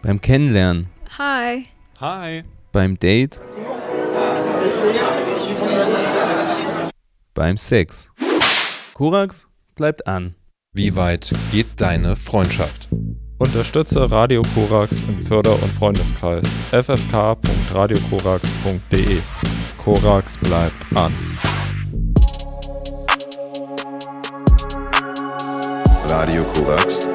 Beim Kennenlernen. Hi. Hi. Beim Date. Beim Sex. Korax bleibt an. Wie weit geht deine Freundschaft? Unterstütze Radio Korax im Förder- und Freundeskreis ffk.radiokorax.de. Korax bleibt an. Radio Korax.